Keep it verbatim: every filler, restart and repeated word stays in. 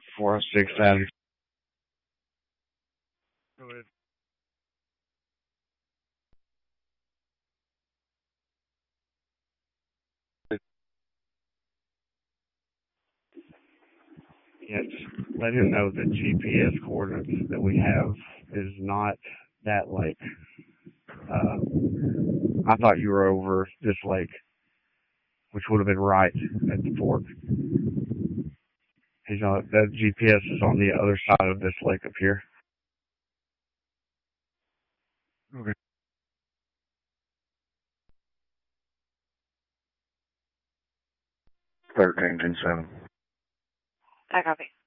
four oh six Saturday. Go ahead. Yeah, just let him know the G P S coordinates that we have is not that lake. Uh, I thought you were over this lake, which would have been right at the fork. He's on, that G P S is on the other side of this lake up here. Okay. thirteen ten seven. I copy.